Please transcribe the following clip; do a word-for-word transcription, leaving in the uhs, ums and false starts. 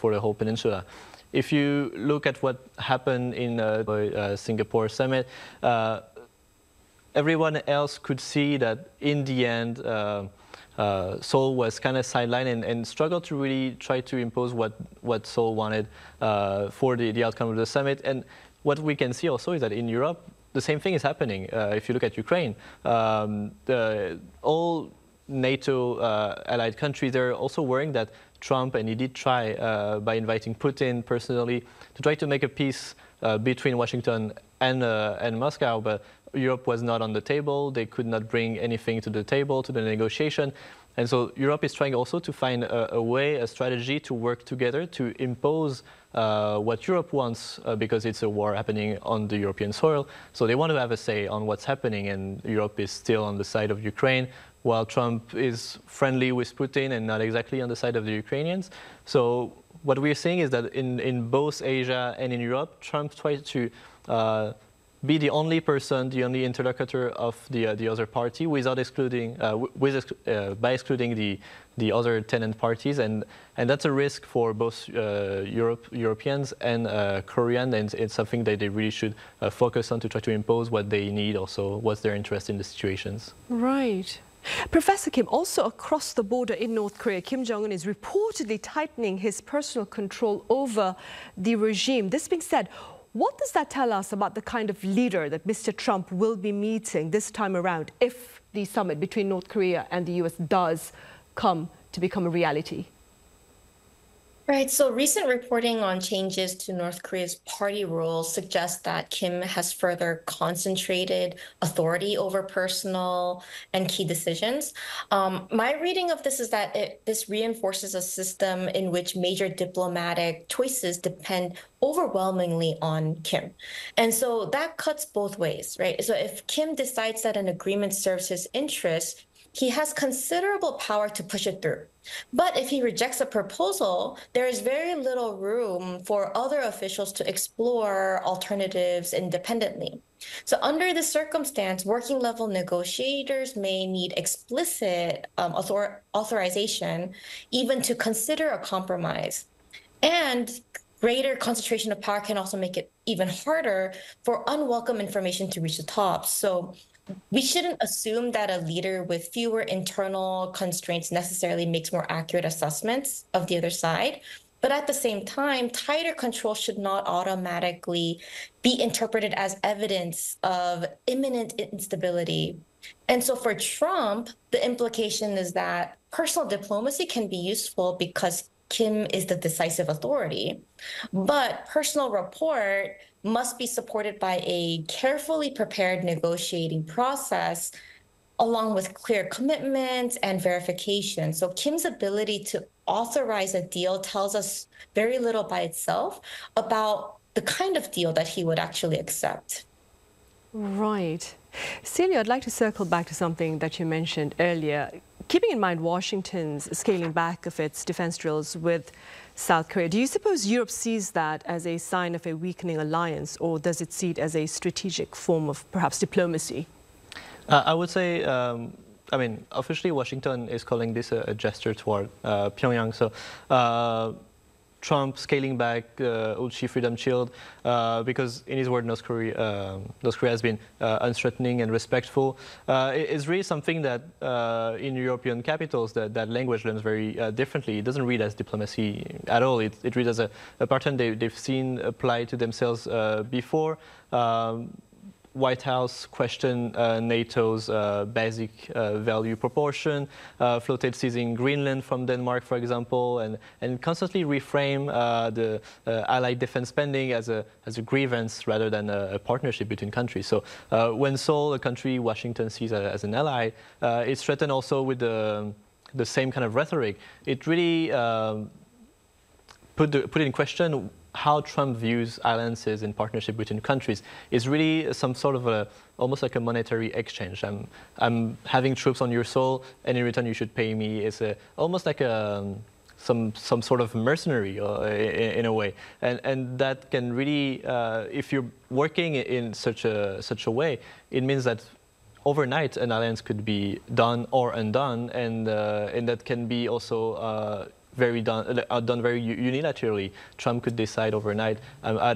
for the whole peninsula. If you look at what happened in the uh, uh, Singapore summit, uh, everyone else could see that in the end, uh, uh, Seoul was kind of sidelined and, and struggled to really try to impose what, what Seoul wanted uh, for the, the outcome of the summit. And what we can see also is that in Europe, the same thing is happening. Uh, if you look at Ukraine, um, the, all NATO uh, allied countries, they're also worrying that Trump, and he did try uh, by inviting Putin personally to try to make a peace uh, between Washington and, uh, and Moscow, but Europe was not on the table. They could not bring anything to the table, to the negotiation. And so Europe is trying also to find a, a way, a strategy to work together to impose uh, what Europe wants, uh, because it's a war happening on the European soil. So they want to have a say on what's happening, and Europe is still on the side of Ukraine, while Trump is friendly with Putin and not exactly on the side of the Ukrainians. So what we're seeing is that in, in both Asia and in Europe, Trump tries to uh, be the only person, the only interlocutor of the uh, the other party, without excluding, uh, with uh, by excluding the the other tenant parties, and and that's a risk for both uh, Europe Europeans and uh, Korean, and it's something that they really should uh, focus on to try to impose what they need, also what's their interest in the situations. Right. Professor Kim, also across the border in North Korea, Kim Jong-un is reportedly tightening his personal control over the regime. This being said, what does that tell us about the kind of leader that Mister Trump will be meeting this time around if the summit between North Korea and the U S does come to become a reality? Right. So recent reporting on changes to North Korea's party rules suggests that Kim has further concentrated authority over personal and key decisions. Um, my reading of this is that it, this reinforces a system in which major diplomatic choices depend overwhelmingly on Kim. And so that cuts both ways, right? So if Kim decides that an agreement serves his interests, he has considerable power to push it through. But if he rejects a proposal, there is very little room for other officials to explore alternatives independently. So under this circumstance, working level negotiators may need explicit um, author authorization even to consider a compromise. And greater concentration of power can also make it even harder for unwelcome information to reach the top. So we shouldn't assume that a leader with fewer internal constraints necessarily makes more accurate assessments of the other side. But at the same time, tighter control should not automatically be interpreted as evidence of imminent instability. And so for Trump, the implication is that personal diplomacy can be useful because Kim is the decisive authority, but personal rapport must be supported by a carefully prepared negotiating process along with clear commitments and verification. So Kim's ability to authorize a deal tells us very little by itself about the kind of deal that he would actually accept. Right. Celia, I'd like to circle back to something that you mentioned earlier. Keeping in mind Washington's scaling back of its defense drills with South Korea, do you suppose Europe sees that as a sign of a weakening alliance, or does it see it as a strategic form of perhaps diplomacy? Uh, I would say, um, I mean, officially Washington is calling this a, a gesture toward uh, Pyongyang. So uh, Trump scaling back uh, Ulchi Freedom Shield uh, because, in his word, North Korea, uh, North Korea has been uh, unthreatening and respectful. Uh, it, it's really something that uh, in European capitals that, that language learns very uh, differently. It doesn't read as diplomacy at all. It, it reads as a, a pattern they, they've seen applied to themselves uh, before. Um, White House questioned uh, NATO's uh, basic uh, value proportion, uh, floated seizing Greenland from Denmark, for example, and, and constantly reframe uh, the uh, allied defense spending as a, as a grievance rather than a, a partnership between countries. So uh, when Seoul, a country Washington sees as an ally, uh, it's threatened also with the, the same kind of rhetoric. It really um, put, the, put in question how Trump views alliances and partnership between countries. Is really some sort of a, almost like a monetary exchange. I'm, I'm having troops on your soil, and in return you should pay me. It's a, almost like a, some, some sort of mercenary uh, in, in a way. And, and that can really, uh, if you're working in such a, such a way, it means that overnight an alliance could be done or undone, and, uh, and that can be also uh, very done, uh, done very unilaterally. Trump could decide overnight, um, I